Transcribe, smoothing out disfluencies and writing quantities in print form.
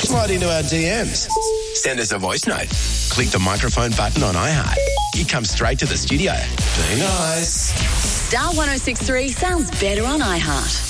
Slide into our DMs. Send us a voice note. Click the microphone button on iHeart. You come straight to the studio. Be nice. Star 106.3 sounds better on iHeart.